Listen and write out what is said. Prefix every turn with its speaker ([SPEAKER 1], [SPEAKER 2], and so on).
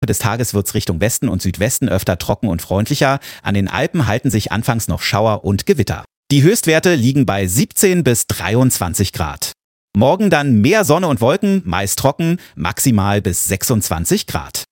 [SPEAKER 1] des Tages wird es Richtung Westen und Südwesten öfter trocken und freundlicher. An den Alpen halten sich anfangs noch Schauer und Gewitter. Die Höchstwerte liegen bei 17 bis 23 Grad. Morgen dann mehr Sonne und Wolken, meist trocken, maximal bis 26 Grad.